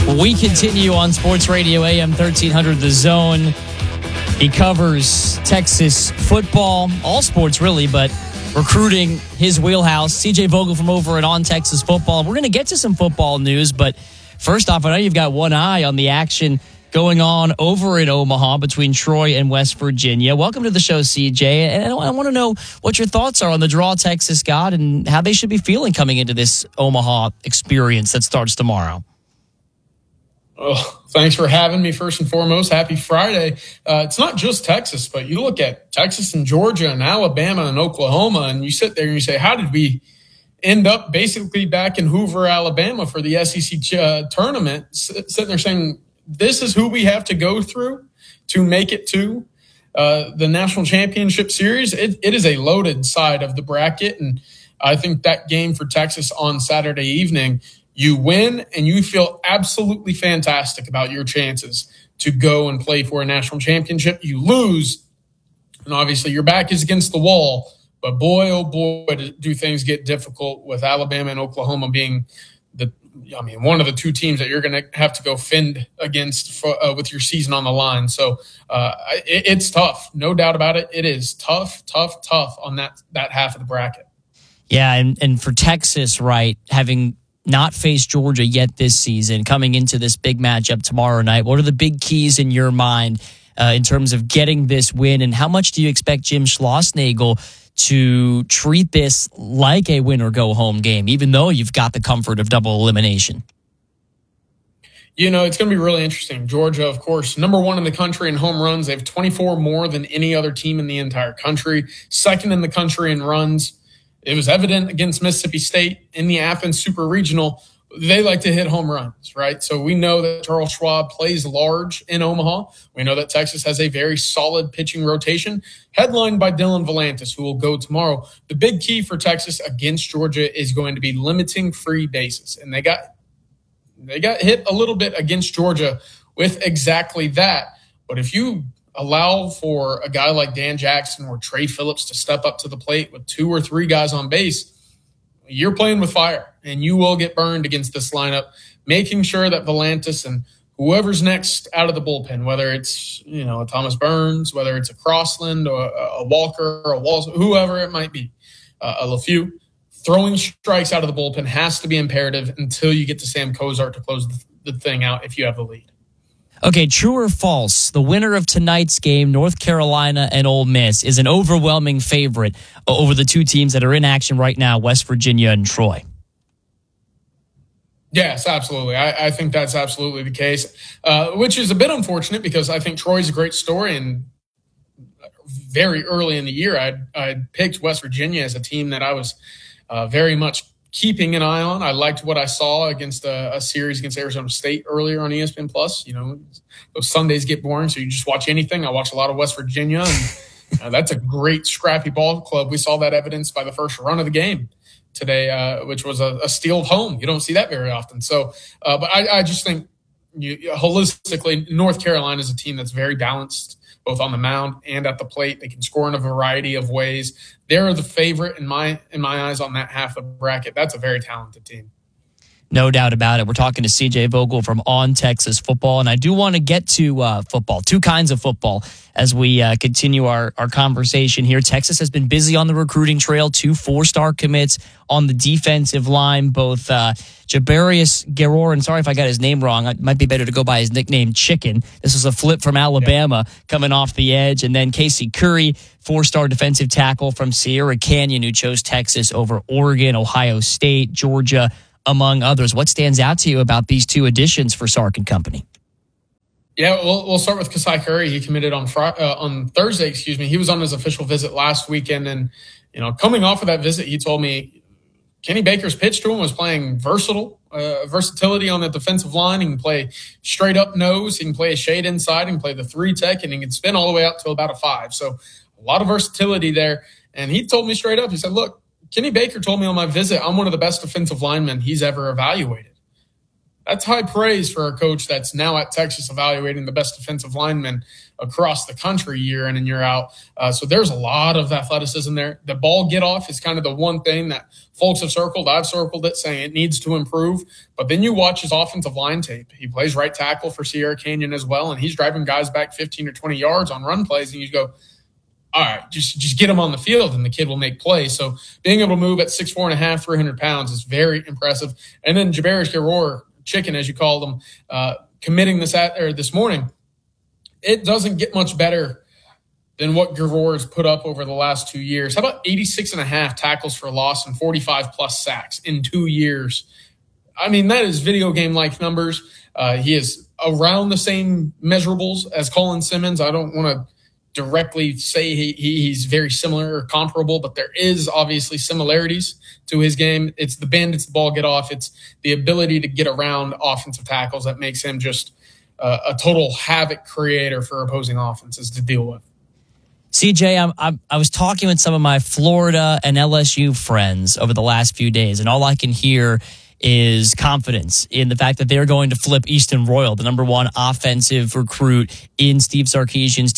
We continue on Sports Radio AM 1300 The Zone. He covers Texas football, all sports really, but recruiting his wheelhouse. CJ Vogel from over at On Texas Football. We're going to get to some football news, but first off, I know you've got one eye on the action going on over in Omaha between Troy and West Virginia. Welcome to the show, CJ. And I want to know what your thoughts are on the draw Texas got and how they should be feeling coming into this Omaha experience that starts tomorrow. Oh, thanks for having me. First and foremost, happy Friday. It's not just Texas, but you look at Texas and Georgia and Alabama and Oklahoma, and you sit there and you say, how did we end up basically back in Hoover, Alabama for the SEC tournament, sitting there saying, this is who we have to go through to make it to the National Championship Series. It is a loaded side of the bracket, and I think that game for Texas on Saturday evening, you win and you feel absolutely fantastic about your chances to go and play for a national championship. You lose, and obviously your back is against the wall. But boy, oh boy, do things get difficult with Alabama and Oklahoma being one of the two teams that you're going to have to go fend against with your season on the line. So it's tough, no doubt about it. It is tough on that half of the bracket. Yeah, and for Texas, right, having not faced Georgia yet this season, coming into this big matchup tomorrow night, what are the big keys in your mind in terms of getting this win, and how much do you expect Jim Schlossnagle to treat this like a win-or-go-home game, even though you've got the comfort of double elimination? You know, it's going to be really interesting. Georgia, of course, number one in the country in home runs. They have 24 more than any other team in the entire country. Second in the country in runs. It was evident against Mississippi State in the Athens Super Regional. They like to hit home runs, right? So we know that Charles Schwab plays large in Omaha. We know that Texas has a very solid pitching rotation, headlined by Dylan Volantis, who will go tomorrow. The big key for Texas against Georgia is going to be limiting free bases. And they got hit a little bit against Georgia with exactly that. But if you allow for a guy like Dan Jackson or Trey Phillips to step up to the plate with two or three guys on base, you're playing with fire, and you will get burned against this lineup, making sure that Volantis and whoever's next out of the bullpen, whether it's, a Thomas Burns, whether it's a Crossland or a Walker or a Walls, whoever it might be, a LeFew, throwing strikes out of the bullpen has to be imperative until you get to Sam Cozart to close the thing out if you have the lead. Okay, true or false, the winner of tonight's game, North Carolina and Ole Miss, is an overwhelming favorite over the two teams that are in action right now, West Virginia and Troy? Yes, absolutely. I think that's absolutely the case, which is a bit unfortunate because I think Troy's a great story, and very early in the year, I picked West Virginia as a team that I was very much keeping an eye on. I liked what I saw against a series against Arizona State earlier on ESPN Plus. Those Sundays get boring, so you just watch anything. I watch a lot of West Virginia, and that's a great scrappy ball club. We saw that evidenced by the first run of the game today, which was a steal of home. You don't see that very often. So, but I just think holistically, North Carolina is a team that's very balanced, both on the mound and at the plate. They can score in a variety of ways. They're the favorite in my eyes on that half of the bracket. That's a very talented team. No doubt about it. We're talking to CJ Vogel from On Texas Football, and I do want to get to football, two kinds of football, as we continue our conversation here. Texas has been busy on the recruiting trail, 2 4-star commits on the defensive line, both Jabarius Garor, and sorry if I got his name wrong, it might be better to go by his nickname, Chicken. This was a flip from Alabama coming off the edge, and then Casey Curry, 4-star defensive tackle from Sierra Canyon, who chose Texas over Oregon, Ohio State, Georgia, among others. What stands out to you about these two additions for Sark and company? Yeah, we'll start with Kasai Curry. He committed on Thursday. He was on his official visit last weekend, and coming off of that visit, he told me Kenny Baker's pitch to him was playing versatility on the defensive line. He can play straight up nose, he can play a shade inside, he can play the 3-tech, and he can spin all the way out to about a 5. So a lot of versatility there. And he told me straight up, he said, "Look, Kenny Baker told me on my visit I'm one of the best defensive linemen he's ever evaluated." That's high praise for a coach that's now at Texas evaluating the best defensive linemen across the country year in and year out. So there's a lot of athleticism there. The ball get off is kind of the one thing that folks have circled. I've circled it, saying it needs to improve. But then you watch his offensive line tape. He plays right tackle for Sierra Canyon as well, and he's driving guys back 15 or 20 yards on run plays, and you go, all right, just get him on the field and the kid will make plays. So being able to move at 6'4.5", 300 pounds is very impressive. And then Jabarius Garor, Chicken, as you call them, committing this morning. It doesn't get much better than what Garor has put up over the last 2 years. How about 86.5 tackles for loss and 45-plus sacks in 2 years? I mean, that is video game-like numbers. He is around the same measurables as Colin Simmons. I don't want to directly say he's very similar or comparable, but there is obviously similarities to his game. It's the bend, it's the ball get off, it's the ability to get around offensive tackles that makes him just a total havoc creator for opposing offenses to deal with. CJ, I was talking with some of my Florida and LSU friends over the last few days, and all I can hear is confidence in the fact that they're going to flip Easton Royal, the number one offensive recruit in Steve Sarkisian's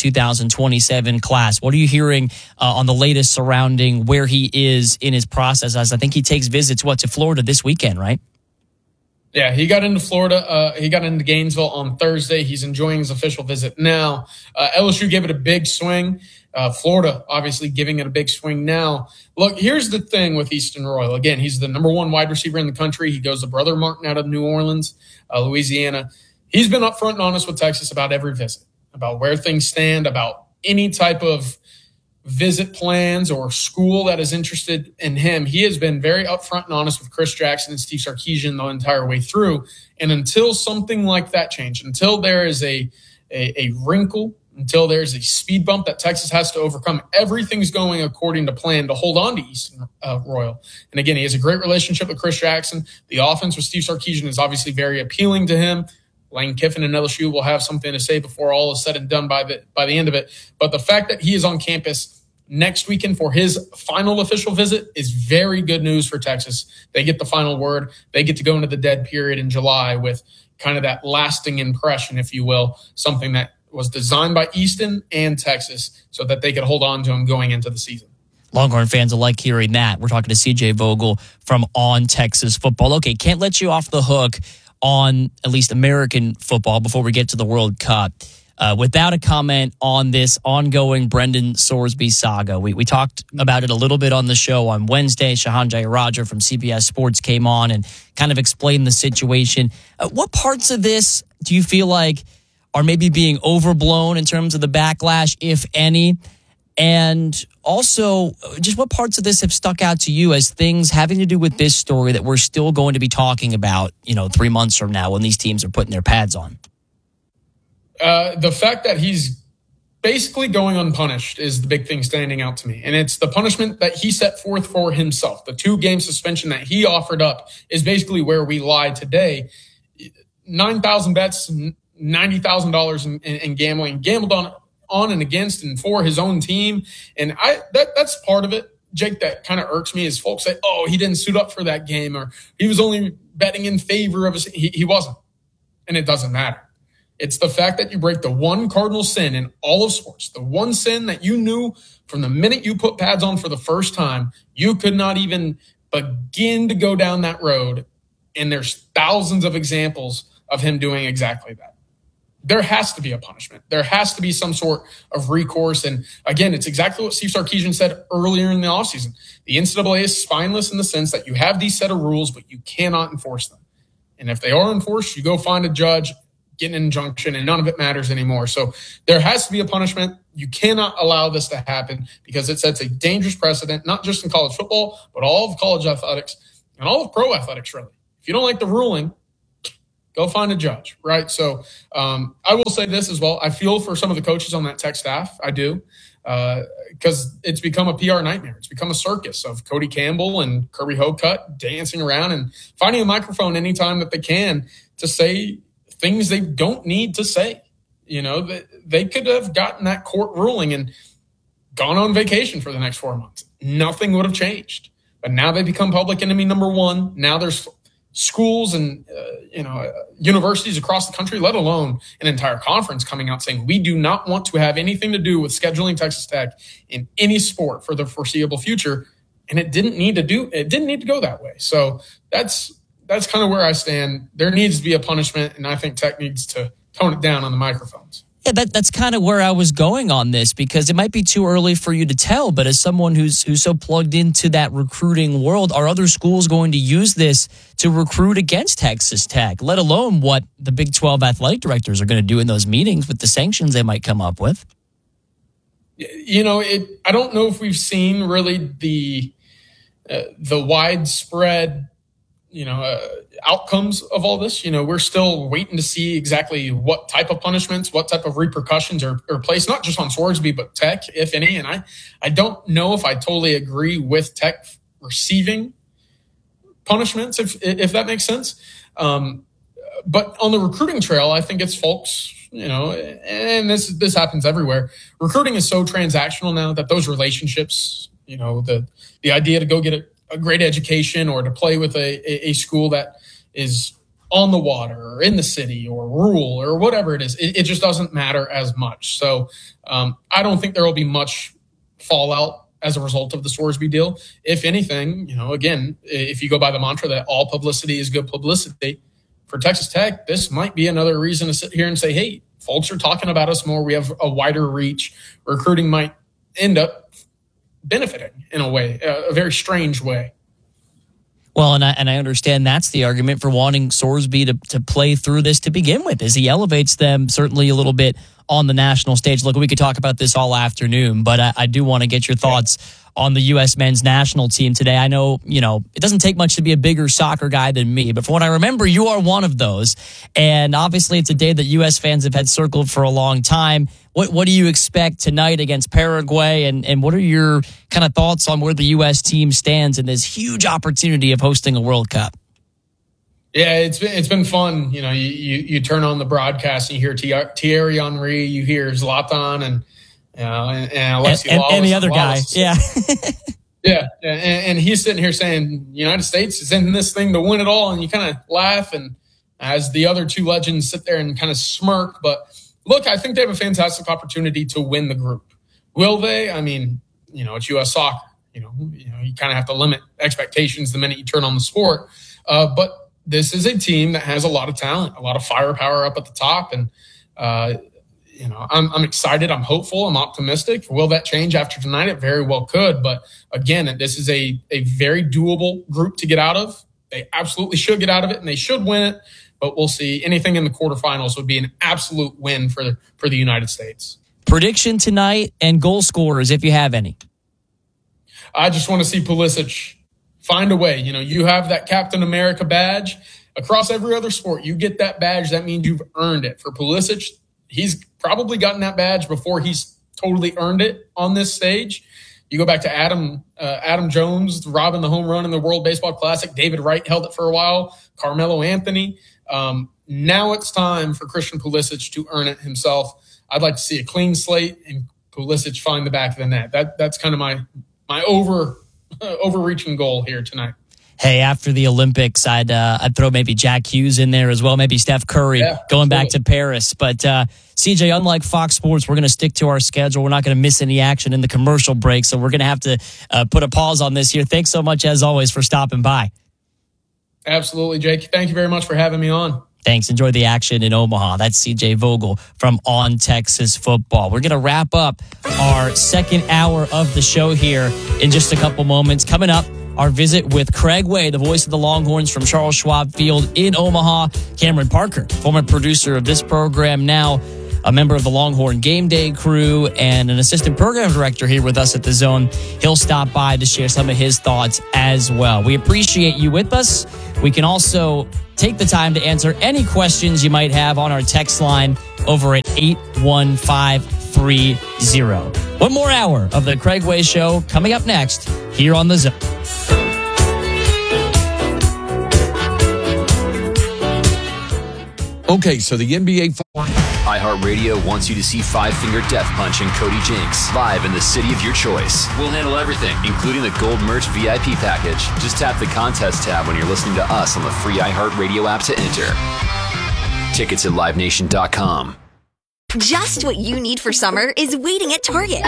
2027 class. What are you hearing on the latest surrounding where he is in his process? As I think he takes visits, to Florida this weekend, right? Yeah, he got into Florida. He got into Gainesville on Thursday. He's enjoying his official visit now. LSU gave it a big swing. Florida, obviously, giving it a big swing now. Look, here's the thing with Easton Royal. Again, he's the number one wide receiver in the country. He goes to Brother Martin out of New Orleans, Louisiana. He's been upfront and honest with Texas about every visit, about where things stand, about any type of visit plans or school that is interested in him. He has been very upfront and honest with Chris Jackson and Steve Sarkisian the entire way through. And until something like that changes, until there is a wrinkle, until there's a speed bump that Texas has to overcome, everything's going according to plan to hold on to Easton Royal. And again, he has a great relationship with Chris Jackson. The offense with Steve Sarkisian is obviously very appealing to him. Lane Kiffin and LSU will have something to say before all is said and done by the end of it. But the fact that he is on campus next weekend for his final official visit is very good news for Texas. They get the final word. They get to go into the dead period in July with kind of that lasting impression, if you will, something that was designed by Easton and Texas so that they could hold on to him going into the season. Longhorn fans will like hearing that. We're talking to CJ Vogel from On Texas Football. Okay, can't let you off the hook on at least American football before we get to the World Cup without a comment on this ongoing Brendan Sorsby saga. We talked about it a little bit on the show on Wednesday. Shahan Jayarajah from CBS Sports came on and kind of explained the situation. What parts of this do you feel like are maybe being overblown in terms of the backlash, if any? And also, just what parts of this have stuck out to you as things having to do with this story that we're still going to be talking about, 3 months from now when these teams are putting their pads on? The fact that he's basically going unpunished is the big thing standing out to me. And it's the punishment that he set forth for himself. The 2-game suspension that he offered up is basically where we lie today. 9,000 bets, $90,000 in gambling, gambled on and against and for his own team. And that's part of it, Jake, that kind of irks me is folks say, oh, he didn't suit up for that game or he was only betting in favor of us. He wasn't. And it doesn't matter. It's the fact that you break the one cardinal sin in all of sports, the one sin that you knew from the minute you put pads on for the first time, you could not even begin to go down that road. And there's thousands of examples of him doing exactly that. There has to be a punishment. There has to be some sort of recourse. And again, it's exactly what Steve Sarkisian said earlier in the offseason. The NCAA is spineless in the sense that you have these set of rules, but you cannot enforce them. And if they are enforced, you go find a judge, get an injunction, and none of it matters anymore. So there has to be a punishment. You cannot allow this to happen because it sets a dangerous precedent, not just in college football, but all of college athletics and all of pro athletics, really. If you don't like the ruling, go find a judge, right? So I will say this as well. I feel for some of the coaches on that Tech staff. I do, because it's become a PR nightmare. It's become a circus of Cody Campbell and Kirby Hocutt dancing around and finding a microphone anytime that they can to say things they don't need to say. They could have gotten that court ruling and gone on vacation for the next 4 months. Nothing would have changed. But now they become public enemy number one. Now there's schools and universities across the country, let alone an entire conference, coming out saying we do not want to have anything to do with scheduling Texas Tech in any sport for the foreseeable future. And it didn't need to go that way. So that's kind of where I stand. There needs to be a punishment, and I think Tech needs to tone it down on the microphones. Yeah, that's kind of where I was going on this, because it might be too early for you to tell, but as someone who's so plugged into that recruiting world, are other schools going to use this to recruit against Texas Tech, let alone what the Big 12 athletic directors are going to do in those meetings with the sanctions they might come up with? I don't know if we've seen really the widespread outcomes of all this. We're still waiting to see exactly what type of punishments, what type of repercussions are placed, not just on Swordsby, but Tech, if any. And I don't know if I totally agree with Tech receiving punishments, if that makes sense. But on the recruiting trail, I think it's folks, and this happens everywhere. Recruiting is so transactional now that those relationships, the idea to go get a great education or to play with a school that is on the water or in the city or rural or whatever it is, it just doesn't matter as much. So I don't think there will be much fallout as a result of the Swordsby deal. If anything, again, if you go by the mantra that all publicity is good publicity, for Texas Tech, this might be another reason to sit here and say, hey, folks are talking about us more. We have a wider reach. Recruiting might end up benefiting in a way, a very strange way. Well, and I understand that's the argument for wanting Swordsby to play through this to begin with, as he elevates them certainly a little bit on the national stage. Look, we could talk about this all afternoon, but I do want to get your thoughts on the U.S. men's national team today. I know, it doesn't take much to be a bigger soccer guy than me, but from what I remember, you are one of those. And obviously, it's a day that U.S. fans have had circled for a long time. What do you expect tonight against Paraguay? And what are your kind of thoughts on where the U.S. team stands in this huge opportunity of hosting a World Cup? Yeah, it's been fun. You turn on the broadcast and you hear Thierry Henry, you hear Zlatan and Alexi Lalas, and the other guy. Yeah. Yeah. And he's sitting here saying, United States is in this thing to win it all. And you kind of laugh. And as the other two legends sit there and kind of smirk. But look, I think they have a fantastic opportunity to win the group. Will they? I mean, it's U.S. soccer. You kind of have to limit expectations the minute you turn on the sport. But this is a team that has a lot of talent, a lot of firepower up at the top. And, I'm excited. I'm hopeful. I'm optimistic. Will that change after tonight? It very well could. But again, this is a very doable group to get out of. They absolutely should get out of it, and they should win it. But we'll see. Anything in the quarterfinals would be an absolute win for the United States. Prediction tonight and goal scorers, if you have any. I just want to see Pulisic find a way. You have that Captain America badge. Across every other sport, you get that badge. That means you've earned it. For Pulisic, he's probably gotten that badge before he's totally earned it on this stage. You go back to Adam Jones robbing the home run in the World Baseball Classic. David Wright held it for a while. Carmelo Anthony. Now it's time for Christian Pulisic to earn it himself. I'd like to see a clean slate and Pulisic find the back of the net. That's kind of my overreaching goal here tonight. Hey, after the Olympics, I'd throw maybe Jack Hughes in there as well, maybe Steph Curry going back to Paris. But CJ, unlike Fox Sports, we're going to stick to our schedule. We're not going to miss any action in the commercial break, so we're going to have to put a pause on this here. Thanks so much, as always, for stopping by. Absolutely, Jake. Thank you very much for having me on. Thanks. Enjoy the action in Omaha. That's CJ Vogel from On Texas Football. We're going to wrap up our second hour of the show here in just a couple moments. Coming up, our visit with Craig Way, the voice of the Longhorns from Charles Schwab Field in Omaha. Cameron Parker, former producer of this program, now a member of the Longhorn Game Day crew and an assistant program director here with us at The Zone. He'll stop by to share some of his thoughts as well. We appreciate you with us. We can also take the time to answer any questions you might have on our text line over at 81530. One more hour of the Craig Way Show coming up next here on The Zone. Okay, so the NBA... iHeartRadio wants you to see Five Finger Death Punch and Cody Jinks live in the city of your choice. We'll handle everything, including the Gold Merch VIP package. Just tap the contest tab when you're listening to us on the free iHeartRadio app to enter. Tickets at LiveNation.com. Just what you need for summer is waiting at Target.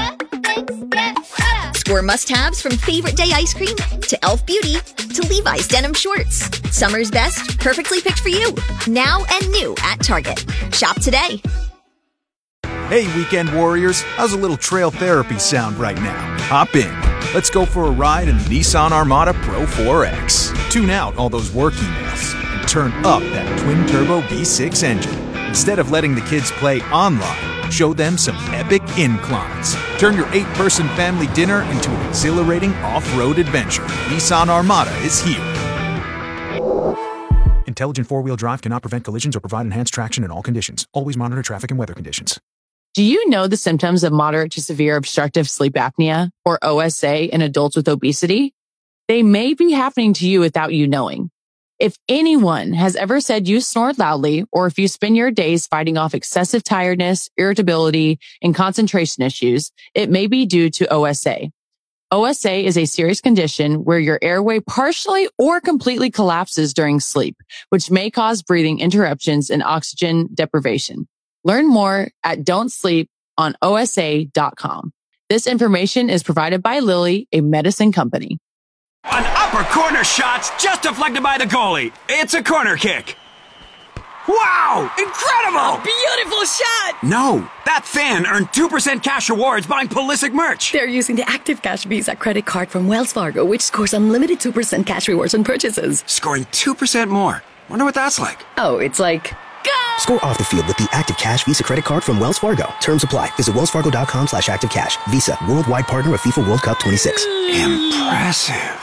Score must-haves from favorite day ice cream to Elf Beauty to Levi's denim shorts. Summer's best, perfectly picked for you. Now and new at Target. Shop today. Hey, weekend warriors. How's a little trail therapy sound right now? Hop in. Let's go for a ride in the Nissan Armada Pro 4X. Tune out all those work emails and turn up that twin-turbo V6 engine. Instead of letting the kids play online, show them some epic inclines. Turn your 8-person family dinner into an exhilarating off-road adventure. Nissan Armada is here. Intelligent four-wheel drive cannot prevent collisions or provide enhanced traction in all conditions. Always monitor traffic and weather conditions. Do you know the symptoms of moderate to severe obstructive sleep apnea, or OSA, in adults with obesity? They may be happening to you without you knowing. If anyone has ever said you snore loudly, or if you spend your days fighting off excessive tiredness, irritability, and concentration issues, it may be due to OSA. OSA is a serious condition where your airway partially or completely collapses during sleep, which may cause breathing interruptions and oxygen deprivation. Learn more at don'tsleeponosa.com. This information is provided by Lilly, a medicine company. An upper corner shot's just deflected by the goalie. It's a corner kick. Wow! Incredible! A beautiful shot! No, that fan earned 2% cash rewards buying Pulisic merch. They're using the Active Cash Visa credit card from Wells Fargo, which scores unlimited 2% cash rewards on purchases. Scoring 2% more. Wonder what that's like. Oh, it's like... Go! Score off the field with the Active Cash Visa credit card from Wells Fargo. Terms apply. Visit wellsfargo.com/activecash. Visa, worldwide partner of FIFA World Cup 26. Impressive.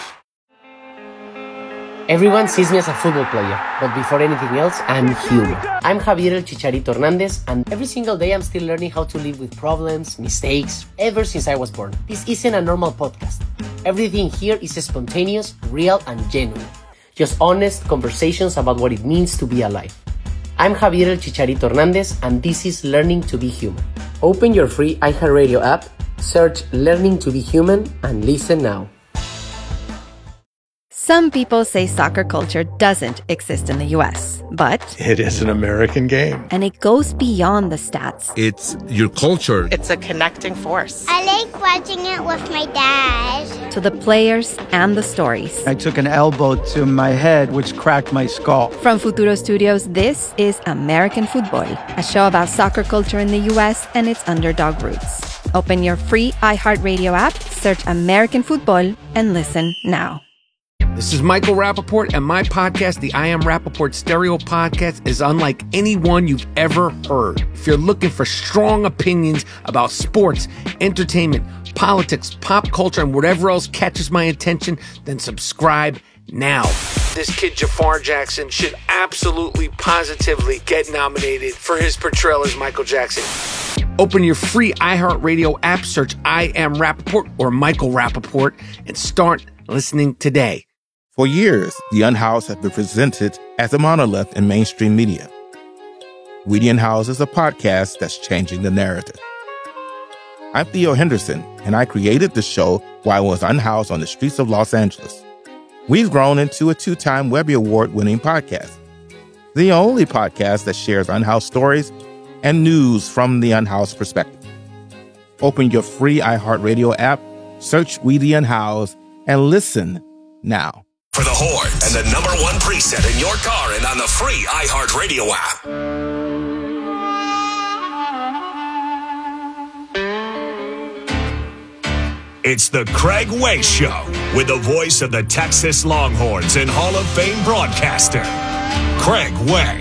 Everyone sees me as a football player, but before anything else, I'm human. I'm Javier El Chicharito Hernandez, and every single day I'm still learning how to live with problems, mistakes, ever since I was born. This isn't a normal podcast. Everything here is spontaneous, real, and genuine. Just honest conversations about what it means to be alive. I'm Javier El Chicharito Hernandez, and this is Learning to be Human. Open your free iHeartRadio app, search Learning to be Human, and listen now. Some people say soccer culture doesn't exist in the U.S., but... it is an American game. And it goes beyond the stats. It's your culture. It's a connecting force. I like watching it with my dad. To the players and the stories. I took an elbow to my head, which cracked my skull. From Futuro Studios, this is American Football, a show about soccer culture in the U.S. and its underdog roots. Open your free iHeartRadio app, search American Football, and listen now. This is Michael Rappaport, and my podcast, the I Am Rappaport Stereo Podcast, is unlike any one you've ever heard. If you're looking for strong opinions about sports, entertainment, politics, pop culture, and whatever else catches my attention, then subscribe now. This kid Jafar Jackson should absolutely, positively get nominated for his portrayal as Michael Jackson. Open your free iHeartRadio app, search I Am Rappaport or Michael Rappaport, and start listening today. For years, The Unhoused has been presented as a monolith in mainstream media. We the Unhoused is a podcast that's changing the narrative. I'm Theo Henderson, and I created the show while I was unhoused on the streets of Los Angeles. We've grown into a 2-time Webby Award-winning podcast, the only podcast that shares unhoused stories and news from the unhoused perspective. Open your free iHeartRadio app, search We the Unhoused, and listen now. For the Horns and the #1 preset in your car and on the free iHeartRadio app. It's the Craig Way Show with the voice of the Texas Longhorns and Hall of Fame broadcaster, Craig Way.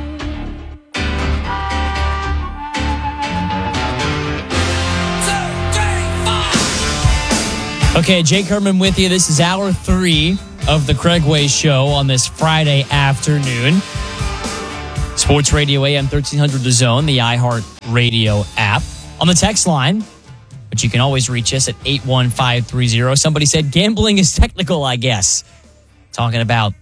Okay, Jake Herman with you. This is hour 3 of the Craig Way Show on this Friday afternoon. Sports Radio AM 1300 The Zone, the iHeart Radio app. On the text line, but you can always reach us at 81530. Somebody said gambling is technical, I guess. Talking about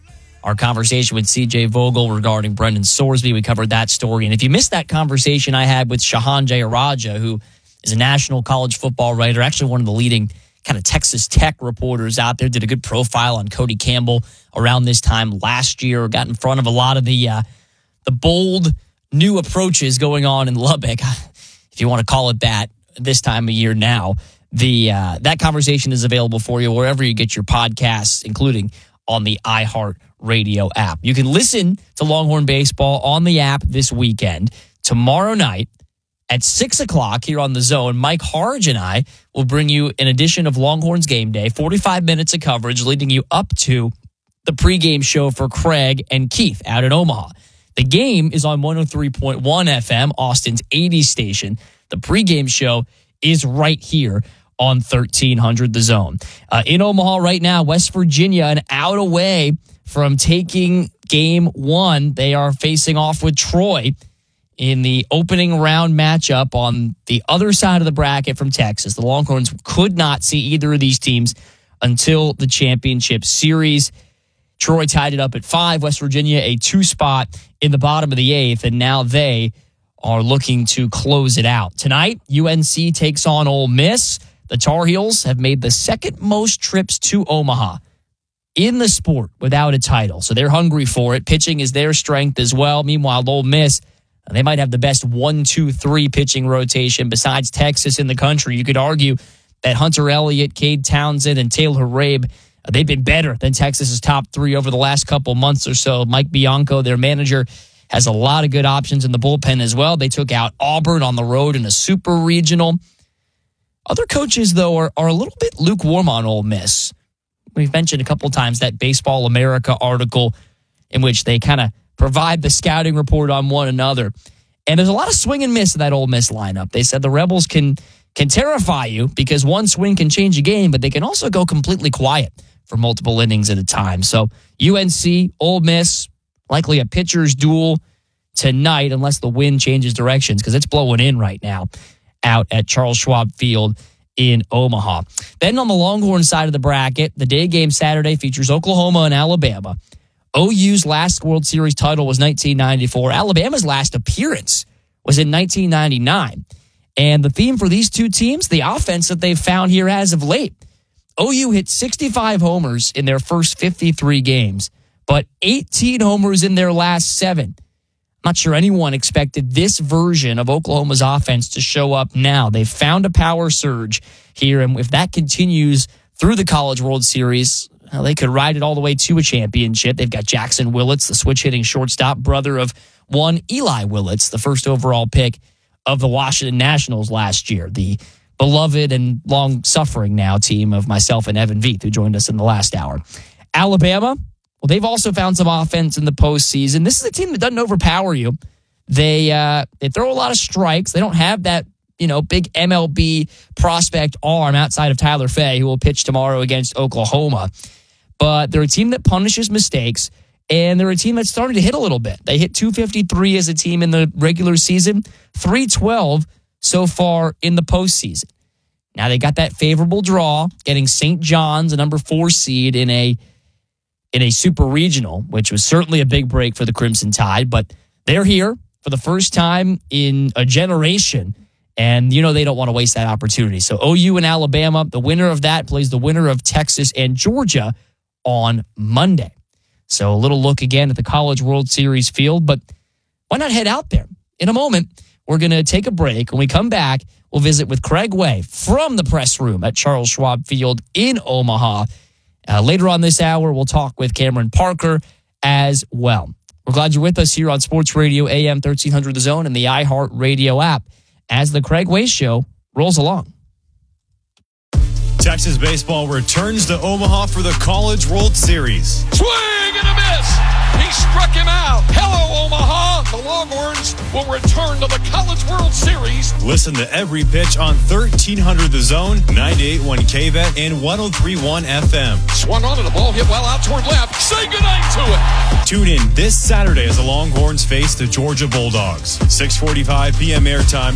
our conversation with CJ Vogel regarding Brendan Sorsby. We covered that story. And if you missed that conversation I had with Shahan Jayaraja, who is a national college football writer, actually one of the leading kind of Texas Tech reporters out there, did a good profile on Cody Campbell around this time last year, got in front of a lot of the bold new approaches going on in Lubbock, if you want to call it that, this time of year now. That conversation is available for you wherever you get your podcasts, including on the iHeart Radio app. You can listen to Longhorn Baseball on the app this weekend. Tomorrow night at 6 o'clock here on The Zone, Mike Harge and I will bring you an edition of Longhorns Game Day, 45 minutes of coverage leading you up to the pregame show for Craig and Keith out in Omaha. The game is on 103.1 FM, Austin's 80 station. The pregame show is right here on 1300 The Zone. In Omaha right now, West Virginia, an out away from taking game one. They are facing off with Troy in the opening round matchup on the other side of the bracket from Texas. The Longhorns could not see either of these teams until the championship series. Troy tied it up at 5. West Virginia, a 2 spot in the bottom of the 8th, and now they are looking to close it out. Tonight, UNC takes on Ole Miss. The Tar Heels have made the second most trips to Omaha in the sport without a title, so they're hungry for it. Pitching is their strength as well. Meanwhile, Ole Miss, they might have the best 1-2-3 pitching rotation besides Texas in the country. You could argue that Hunter Elliott, Cade Townsend, and Taylor Rabe, they've been better than Texas's top 3 over the last couple months or so. Mike Bianco, their manager, has a lot of good options in the bullpen as well. They took out Auburn on the road in a super regional. Other coaches, though, are a little bit lukewarm on Ole Miss. We've mentioned a couple times that Baseball America article in which they kind of provide the scouting report on one another. And there's a lot of swing and miss in that Ole Miss lineup. They said the Rebels can terrify you because one swing can change a game, but they can also go completely quiet for multiple innings at a time. So UNC, Ole Miss, likely a pitcher's duel tonight unless the wind changes directions because it's blowing in right now out at Charles Schwab Field in Omaha. Then on the Longhorn side of the bracket, the day game Saturday features Oklahoma and Alabama. OU's last World Series title was 1994. Alabama's last appearance was in 1999. And the theme for these two teams, the offense that they've found here as of late. OU hit 65 homers in their first 53 games, but 18 homers in their last 7. I'm not sure anyone expected this version of Oklahoma's offense to show up now. They've found a power surge here, and if that continues through the College World Series, they could ride it all the way to a championship. They've got Jackson Willits, the switch-hitting shortstop, brother of one Eli Willits, the first overall pick of the Washington Nationals last year, the beloved and long-suffering now team of myself and Evan Veith, who joined us in the last hour. Alabama, well, they've also found some offense in the postseason. This is a team that doesn't overpower you. They throw a lot of strikes. They don't have that, big MLB prospect arm outside of Tyler Fay, who will pitch tomorrow against Oklahoma. But they're a team that punishes mistakes, and they're a team that's starting to hit a little bit. They hit 253 as a team in the regular season, 312 so far in the postseason. Now they got that favorable draw, getting St. John's, a number 4 seed in a super regional, which was certainly a big break for the Crimson Tide. But they're here for the first time in a generation, and they don't want to waste that opportunity. So OU and Alabama, the winner of that plays the winner of Texas and Georgia on Monday. So a little look again at the College World Series field, but why not head out there? In a moment, we're going to take a break. When we come back, we'll visit with Craig Way from the press room at Charles Schwab Field in Omaha. Later on this hour, we'll talk with Cameron Parker as well. We're glad you're with us here on Sports Radio AM 1300 The Zone and the iHeart Radio app as the Craig Way Show rolls along. Texas baseball returns to Omaha for the College World Series. Swing and a miss. He struck him out. Hello, Omaha. The Longhorns will return to the College World Series. Listen to every pitch on 1300 The Zone, 98.1 KVET, and 103.1 FM. Swung on and the ball hit well out toward left. Say goodnight to it. Tune in this Saturday as the Longhorns face the Georgia Bulldogs. 6:45 p.m. airtime.